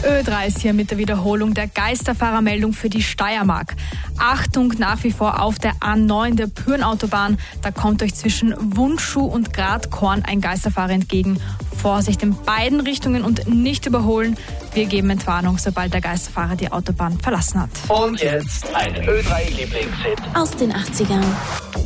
Ö3 ist hier mit der Wiederholung der Geisterfahrermeldung für die Steiermark. Achtung nach wie vor auf der A9 der Pürnautobahn. Da kommt euch zwischen Wundschuh und Gradkorn ein Geisterfahrer entgegen. Vorsicht in beiden Richtungen und nicht überholen. Wir geben Entwarnung, sobald der Geisterfahrer die Autobahn verlassen hat. Und jetzt ein Ö3-Lieblingshit aus den 80ern.